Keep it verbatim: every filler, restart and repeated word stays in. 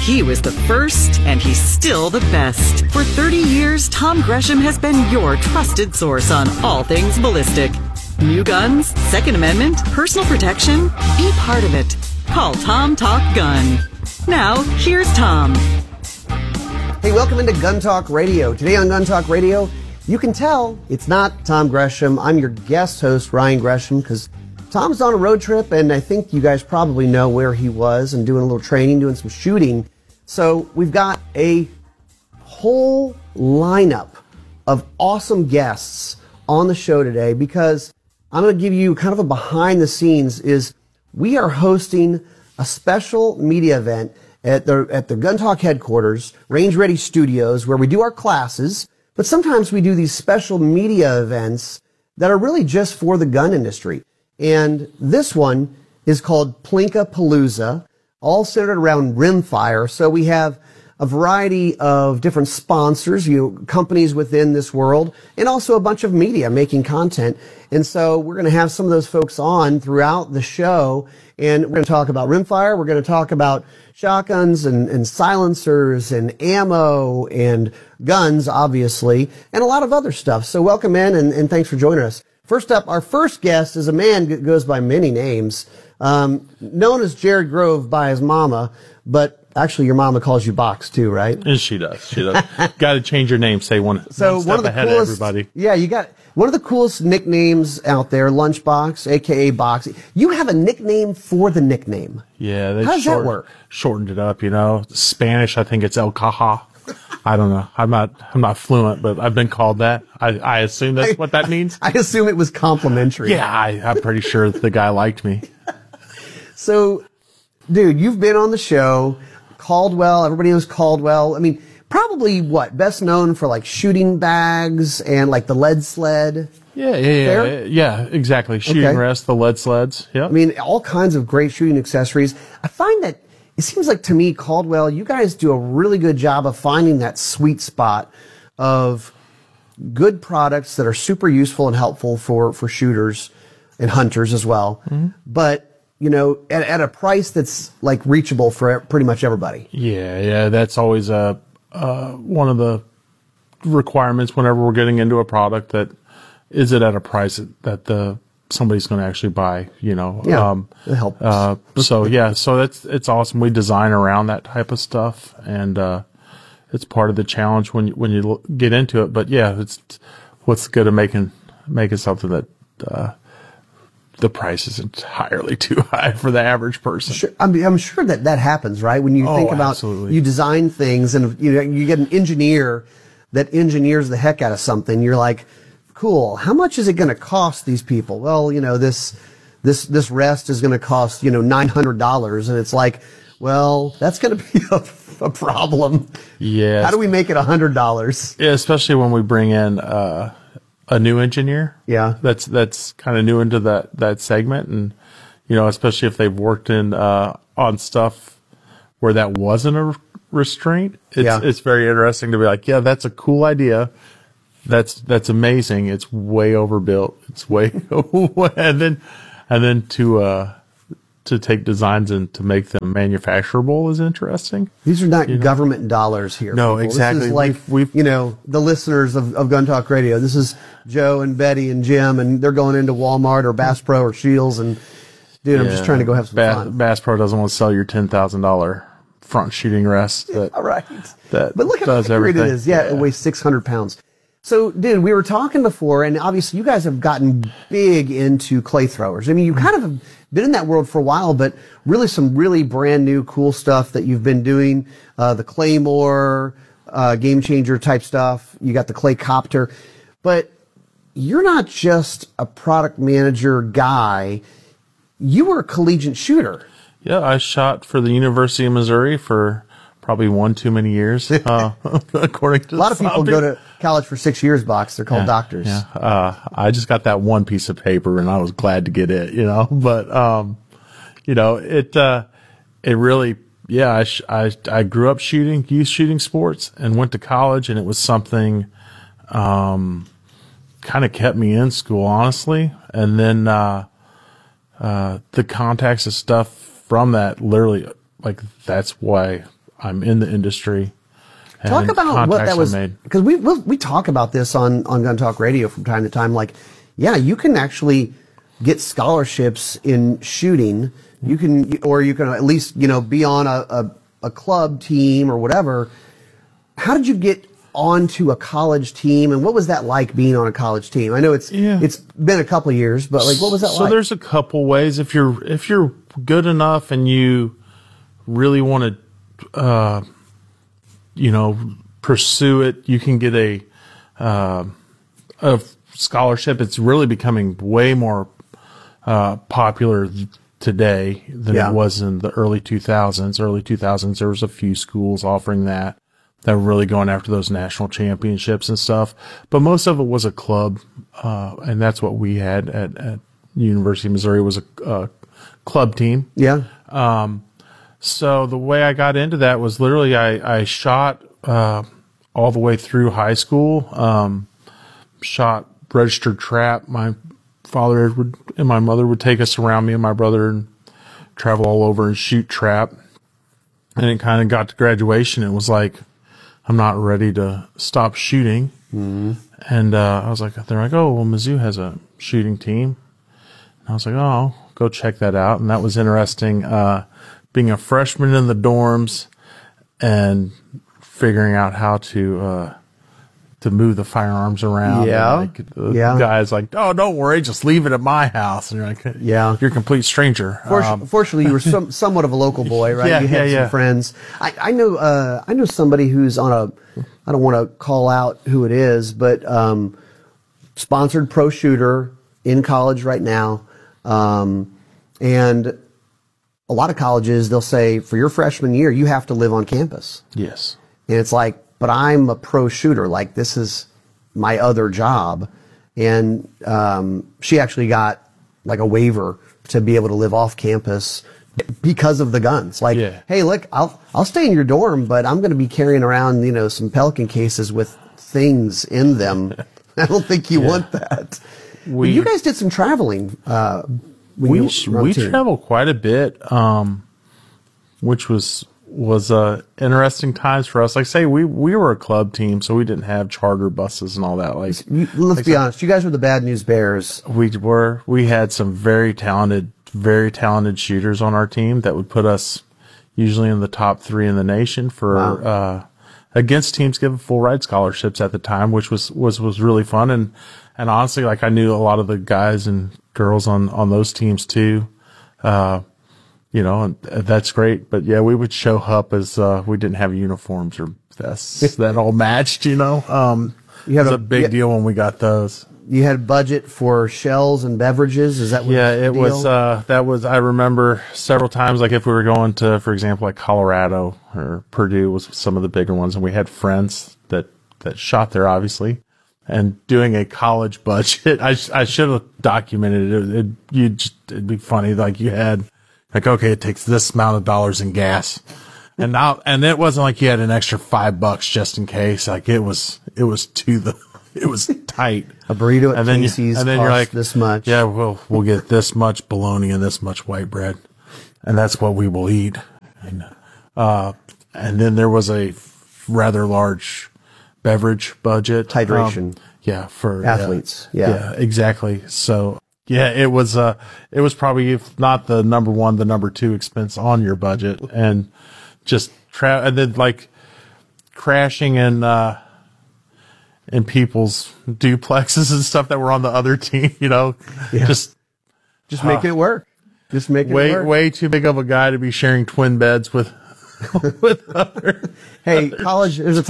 He was the first, and he's still the best. For thirty years, Tom Gresham has been your trusted source on all things ballistic. New guns, Second Amendment, personal protection. Be part of it. Call Tom Talk Gun. Now, here's Tom. Hey, welcome into Gun Talk Radio. Today on Gun Talk Radio, you can tell it's not Tom Gresham. I'm your guest host, Ryan Gresham, because Tom's on a road trip, and I think you guys probably know where he was and doing a little training, doing some shooting. So we've got a whole lineup of awesome guests on the show today because I'm going to give you kind of a behind the scenes is we are hosting a special media event at the at the Gun Talk headquarters, Range Ready Studios, where we do our classes, but sometimes we do these special media events that are really just for the gun industry. And this one is called Plinka-Palooza, all centered around rimfire. So we have a variety of different sponsors, you know, companies within this world, and also a bunch of media making content. And so we're going to have some of those folks on throughout the show, and we're going to talk about rimfire. We're going to talk about shotguns and, and silencers and ammo and guns, obviously, and a lot of other stuff. So welcome in, and, and thanks for joining us. First up, our first guest is a man that goes by many names, um, known as Jared Grove by his mama, but actually, your mama calls you Box too, right? And she does. She does. Got to change your name. Say one, so one step one of the ahead coolest, of everybody. Yeah, you got one of the coolest nicknames out there, Lunchbox, a k a. Box. You have a nickname for the nickname. Yeah. They How does short, that work? Shortened it up, you know. Spanish, I think it's El Caja. I don't know. I'm not. I'm not fluent, but I've been called that. I, I assume that's I, what that means. I assume it was complimentary. Yeah, I, I'm pretty sure the guy liked me. So, dude, you've been on the show. Caldwell, everybody knows Caldwell. I mean, probably what? Best known for like shooting bags and like the lead sled. Yeah, yeah, yeah. Fair? Yeah, exactly. Shooting Okay. rest, the lead sleds. Yeah. I mean, all kinds of great shooting accessories. I find that it seems like to me, Caldwell, you guys do a really good job of finding that sweet spot of good products that are super useful and helpful for, for shooters and hunters as well. Mm-hmm. But you know, at, at a price that's like reachable for pretty much everybody. Yeah, yeah, that's always a uh, one of the requirements whenever we're getting into a product. That is it at a price that, that the somebody's going to actually buy. You know, yeah, um, it helps. Uh, so yeah, so that's it's awesome. We design around that type of stuff, and uh, it's part of the challenge when you, when you get into it. But yeah, it's what's good at making making something that. Uh, the price is entirely too high for the average person. Sure, I'm, I'm sure that that happens, right? When you oh, think about, absolutely. You design things and you know, you get an engineer that engineers the heck out of something. You're like, cool. How much is it going to cost these people? Well, you know, this, this, this rest is going to cost, you know, nine hundred dollars. And it's like, well, that's going to be a, a problem. Yeah. How do we make it a hundred dollars? Yeah. Especially when we bring in, uh, a new engineer. Yeah. That's, that's kind of new into that, that segment. And, you know, especially if they've worked in, uh, on stuff where that wasn't a restraint. It's, yeah. it's very interesting to be like, yeah, that's a cool idea. That's, that's amazing. It's way overbuilt. It's way, and then, and then to, uh, to take designs and to make them manufacturable is interesting. These are not you know? government dollars here. No, people. exactly. This is like, we've, we've, you know, the listeners of, of Gun Talk Radio. This is Joe and Betty and Jim, and they're going into Walmart or Bass Pro or Shields, and dude, yeah, I'm just trying to go have some Bass, fun. Bass Pro doesn't want to sell your ten thousand dollars front shooting rest. That, All right. That but look how does accurate everything. it is. Yeah, yeah, it weighs six hundred pounds. So, dude, we were talking before, and obviously you guys have gotten big into clay throwers. I mean, you kind of have been in that world for a while, but really some really brand new cool stuff that you've been doing. Uh, the Claymore, uh, game changer type stuff. You got the Clay Copter. But you're not just a product manager guy. You were a collegiate shooter. Yeah, I shot for the University of Missouri for probably one too many years, uh, according to a lot of people something. go to college for six years, Box. They're called yeah, doctors. Yeah. Uh, I just got that one piece of paper and I was glad to get it, you know, but, um, you know, it, uh, it really, yeah, I, sh- I, I grew up shooting, youth shooting sports and went to college, and it was something, um, kind of kept me in school, honestly. And then, uh, uh, the contacts and stuff from that, literally, like, that's why I'm in the industry. And talk about what that was, made. Because we we'll, we talk about this on on Gun Talk Radio from time to time. Like, yeah, you can actually get scholarships in shooting. You can, or you can at least, you know, be on a, a, a club team or whatever. How did you get onto a college team, and what was that like being on a college team? I know it's yeah. it's been a couple of years, but like, what was that so like? So there's a couple ways. If you're if you're good enough and you really want to, uh, you know, pursue it, you can get a uh, a scholarship. It's really becoming way more uh, popular today than yeah. it was in the early two thousands. Early two thousands, there was a few schools offering that that were really going after those national championships and stuff. But most of it was a club, uh, and that's what we had at, at University of Missouri was a, a club team. Yeah. Um, so the way I got into that was literally I, I shot uh, all the way through high school, um, shot registered trap. My father would and my mother would take us around, me and my brother, and travel all over and shoot trap. And it kind of got to graduation. It was like, I'm not ready to stop shooting. Mm-hmm. And uh, I was like, they're like, oh, well, Mizzou has a shooting team. And I was like, oh, I'll go check that out. And that was interesting, uh, being a freshman in the dorms and figuring out how to uh, to move the firearms around. Yeah. And like, the yeah. guy's like, oh, don't worry, just leave it at my house. And you're like, yeah. you're a complete stranger. For, um, fortunately, you were some, somewhat of a local boy, right? Yeah, you had yeah, some yeah. friends. I, I know uh, I know somebody who's on a, I don't want to call out who it is, but um, sponsored pro shooter in college right now. Um, and a lot of colleges, they'll say, for your freshman year, you have to live on campus. Yes. And it's like, but I'm a pro shooter. Like, this is my other job. And um, she actually got like a waiver to be able to live off campus because of the guns. Like, yeah. hey, look, I'll I'll stay in your dorm, but I'm going to be carrying around, you know, some Pelican cases with things in them. I don't think you yeah. want that. We, but you guys did some traveling. Uh, when we you we traveled quite a bit, um, which was. was uh interesting times for us. Like say we we were a club team, so we didn't have charter buses and all that. Like you, let's like be so, honest, you guys were the Bad News Bears. We were we had some very talented very talented shooters on our team that would put us usually in the top three in the nation for wow. uh against teams given full ride scholarships at the time, which was was was really fun. And and honestly, like I knew a lot of the guys and girls on on those teams too. uh You know, and that's great. But yeah, we would show up as, uh, we didn't have uniforms or vests that all matched, you know. Um, you had it was a, a big you, deal when we got those. You had budget for shells and beverages? Is that what Yeah, it was, uh, that was, I remember several times, like if we were going to, for example, like Colorado or Purdue was some of the bigger ones, and we had friends that, that shot there, obviously. And doing a college budget, I, I should have documented it. It, you'd just, it'd be funny, like you had, like, okay, it takes this amount of dollars in gas. And now, and it wasn't like you had an extra five bucks just in case. Like it was, it was to the, it was tight. A burrito at and then Casey's you, and then costs you're like, this much. Yeah, well, we'll get this much bologna and this much white bread. And that's what we will eat. And, uh, and then there was a rather large beverage budget. Hydration. Um, yeah, for athletes. Uh, yeah. yeah. Yeah, exactly. So, yeah, it was, uh, it was probably, if not the number one, the number two expense on your budget. And just tra- and then like crashing in, uh, in people's duplexes and stuff that were on the other team, you know, yeah. just, just making uh, it work. Just making way, it work. Way too big of a guy to be sharing twin beds with, with other. Hey, college, there's a